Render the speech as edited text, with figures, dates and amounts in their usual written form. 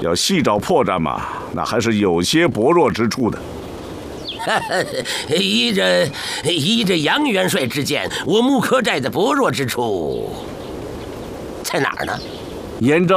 要细找破绽嘛，那还是有些薄弱之处的。 依着杨元帅之见，我木柯寨的薄弱之处在哪儿呢？ 严昭